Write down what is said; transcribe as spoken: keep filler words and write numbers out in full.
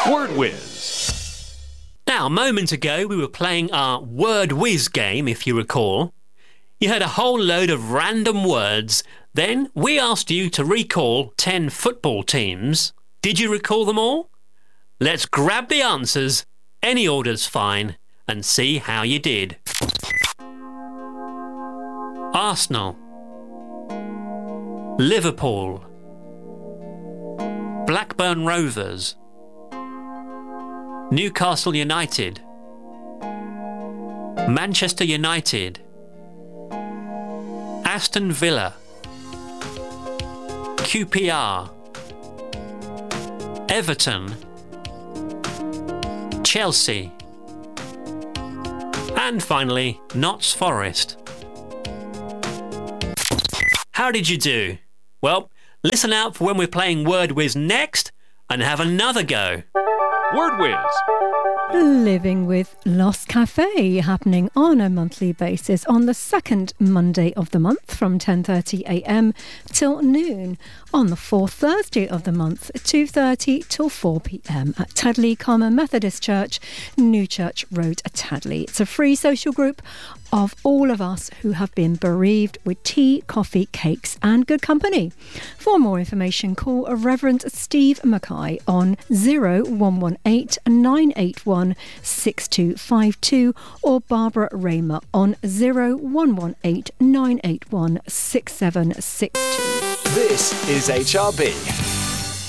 Word Whiz. Now, a moment ago, we were playing our Word Whiz game, if you recall. You heard a whole load of random words. Then we asked you to recall ten football teams. Did you recall them all? Let's grab the answers, any order's fine, and see how you did. Arsenal, Liverpool, Blackburn Rovers, Newcastle United, Manchester United, Aston Villa, Q P R, Everton, Chelsea, and finally, Notts Forest. How did you do? Well, listen out for when we're playing Word Whiz next and have another go. Word Whiz. Living with Lost Cafe, happening on a monthly basis on the second Monday of the month from ten thirty a m till noon. On the fourth Thursday of the month, two thirty till four p m at Tadley Common Methodist Church, New Church Road, Tadley. It's a free social group of all of us who have been bereaved, with tea, coffee, cakes and good company. For more information, call Reverend Steve Mackay on zero one one eight nine eight one six two five two or Barbara Raymer on zero one one eight nine eight one six seven six two. This is H R B.